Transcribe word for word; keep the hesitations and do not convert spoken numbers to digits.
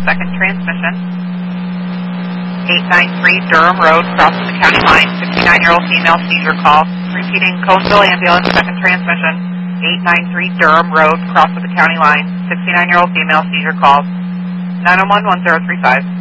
second transmission. eight nine three Durham Road, crossing the county line, fifty-nine-year-old female seizure call. Repeating, Conesville Ambulance, second transmission. eight nine three Durham Road, crossing the county line, sixty-nine-year-old female seizure call. nine one one, one zero three five.